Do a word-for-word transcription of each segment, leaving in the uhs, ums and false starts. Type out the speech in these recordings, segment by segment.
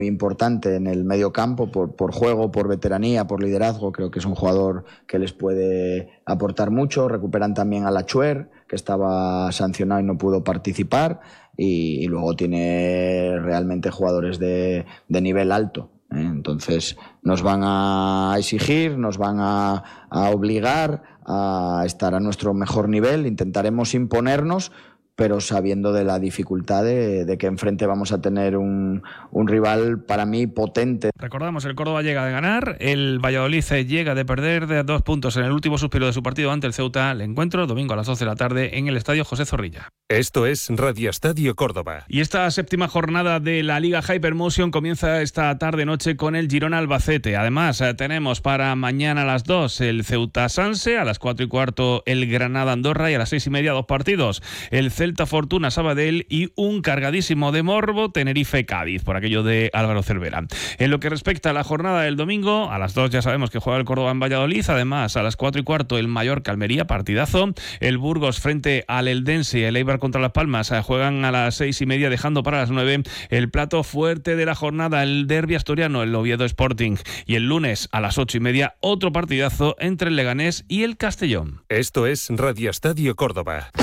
importante en el medio campo por, por juego, por veteranía, por liderazgo. Creo que es un jugador que les puede aportar mucho. Recuperan también a Lachuer, que estaba sancionado y no pudo participar, y, y luego tiene realmente jugadores de, de nivel alto, ¿eh? Entonces nos van a exigir, nos van a, a obligar a estar a nuestro mejor nivel. Intentaremos imponernos, pero sabiendo de la dificultad de, de que enfrente vamos a tener un, un rival, para mí, potente. Recordamos, el Córdoba llega de ganar, el Valladolid llega de perder de dos puntos en el último suspiro de su partido ante el Ceuta. El encuentro, domingo a las doce de la tarde en el Estadio José Zorrilla. Esto es Radio Estadio Córdoba. Y esta séptima jornada de la Liga Hypermotion comienza esta tarde-noche con el Girona Albacete. Además, tenemos para mañana a las dos el Ceuta Sanse, a las cuatro y cuarto el Granada Andorra y a las seis y media dos partidos. El Celta Fortuna Sabadell y un cargadísimo de morbo Tenerife Cádiz, por aquello de Álvaro Cervera. En lo que respecta a la jornada del domingo, a las dos ya sabemos que juega el Córdoba en Valladolid. Además, a las cuatro y cuarto el Mallorca Almería, partidazo. El Burgos frente al Eldense y el Eibar contra Las Palmas juegan a las seis y media, dejando para las nueve el plato fuerte de la jornada, el derbi asturiano, el Oviedo Sporting. Y el lunes a las ocho y media otro partidazo entre el Leganés y el Castellón. Esto es Radio Estadio Córdoba.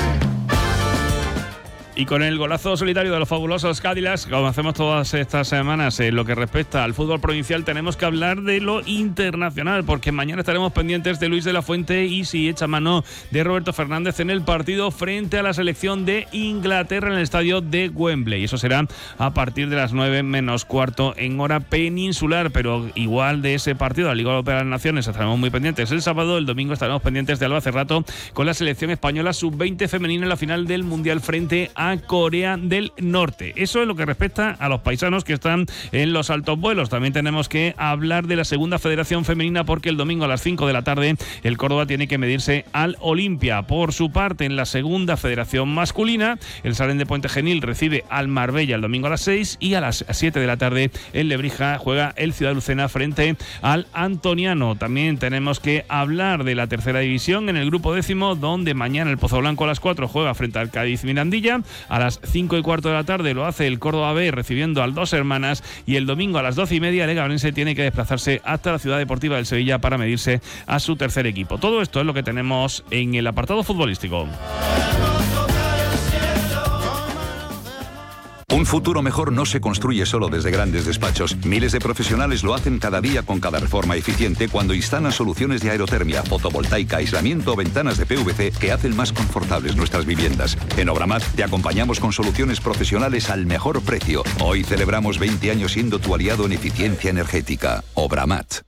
Y con el golazo solitario de los fabulosos Cadillacs, como hacemos todas estas semanas, en lo que respecta al fútbol provincial, tenemos que hablar de lo internacional, porque mañana estaremos pendientes de Luis de la Fuente y si echa mano de Roberto Fernández en el partido frente a la selección de Inglaterra en el estadio de Wembley. Eso será a partir de las nueve menos cuarto en hora peninsular, pero igual de ese partido, la Liga Europea de las Naciones, estaremos muy pendientes el sábado. El domingo estaremos pendientes de Alba Cerrato con la selección española sub veinte femenina en la final del Mundial frente a Corea del Norte. Eso es lo que respecta a los paisanos que están en los altos vuelos. También tenemos que hablar de la segunda federación femenina, porque el domingo a las cinco de la tarde el Córdoba tiene que medirse al Olimpia. Por su parte, en la segunda federación masculina, el Salén de Puente Genil recibe al Marbella el domingo a las seis, y a las siete de la tarde en Lebrija juega el Ciudad Lucena frente al Antoniano. También tenemos que hablar de la tercera división en el grupo décimo, donde mañana el Pozo Blanco a las cuatro juega frente al Cádiz Mirandilla. A las cinco y cuarto de la tarde lo hace el Córdoba B recibiendo al Dos Hermanas, y el domingo a las doce y media el Leganense tiene que desplazarse hasta la Ciudad Deportiva del Sevilla para medirse a su tercer equipo. Todo esto es lo que tenemos en el apartado futbolístico. Un futuro mejor no se construye solo desde grandes despachos. Miles de profesionales lo hacen cada día con cada reforma eficiente cuando instalan soluciones de aerotermia, fotovoltaica, aislamiento o ventanas de P V C que hacen más confortables nuestras viviendas. En Obramat te acompañamos con soluciones profesionales al mejor precio. Hoy celebramos veinte años siendo tu aliado en eficiencia energética. Obramat.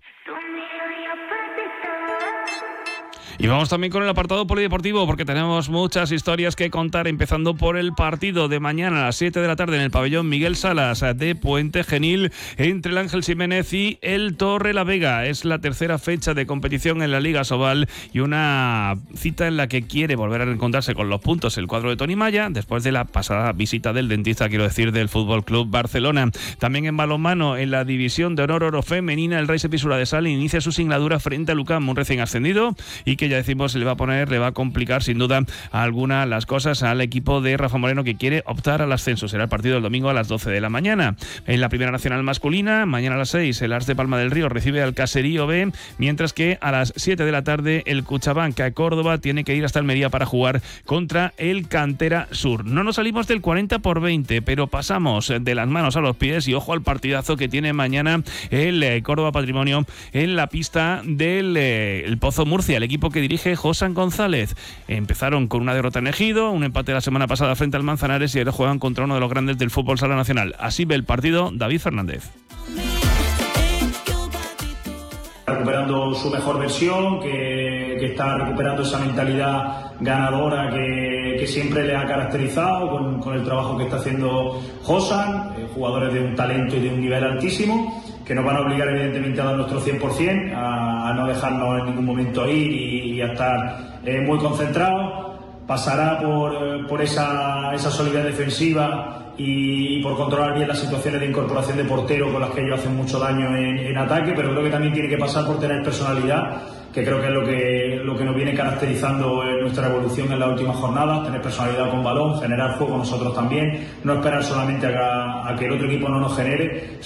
Y vamos también con el apartado polideportivo, porque tenemos muchas historias que contar, empezando por el partido de mañana a las siete de la tarde en el pabellón Miguel Salas de Puente Genil entre el Ángel Ximénez y el Torre la Vega. Es la tercera fecha de competición en la Liga Sobal y una cita en la que quiere volver a reencontrarse con los puntos el cuadro de Toni Maya después de la pasada visita del dentista, quiero decir, del Fútbol Club Barcelona. También en balonmano, en la división de honor oro femenina, el Raise Pisura de Sal inicia su singladura frente a Lucam, un recién ascendido, y que ya decimos le va a poner, le va a complicar sin duda alguna las cosas al equipo de Rafa Moreno, que quiere optar al ascenso. Será el partido del domingo a las doce de la mañana. En la Primera Nacional masculina, mañana a las seis el Ars de Palma del Río recibe al Caserío B, mientras que a las siete de la tarde el Cuchabanca Córdoba tiene que ir hasta Almería para jugar contra el Cantera Sur. No nos salimos del cuarenta por veinte, pero pasamos de las manos a los pies, y ojo al partidazo que tiene mañana el eh, Córdoba Patrimonio en la pista del eh, el Pozo Murcia, el equipo que dirige Josan González. Empezaron con una derrota en Ejido, un empate la semana pasada frente al Manzanares, y ahora juegan contra uno de los grandes del fútbol sala nacional. Así ve el partido David Fernández. Recuperando su mejor versión, que, que está recuperando esa mentalidad ganadora que, que siempre le ha caracterizado con, con el trabajo que está haciendo Josan, eh, jugadores de un talento y de un nivel altísimo, que nos van a obligar evidentemente a dar nuestro cien por ciento, a, a no dejarnos en ningún momento ir y, y a estar eh, muy concentrados. Pasará por, por esa, esa solidez defensiva y, y por controlar bien las situaciones de incorporación de portero con las que ellos hacen mucho daño en, en ataque, pero creo que también tiene que pasar por tener personalidad, que creo que es lo que, lo que nos viene caracterizando en nuestra evolución en las últimas jornadas, tener personalidad con balón, generar juego nosotros también, no esperar solamente a, a que el otro equipo no nos genere,